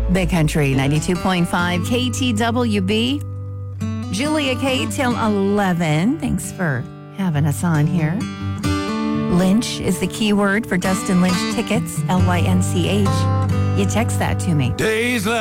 Big Country 92.5 KTWB. Julia K till 11. Thanks for having us on here. Lynch is the keyword for Dustin Lynch tickets, Lynch. You text that to me. Days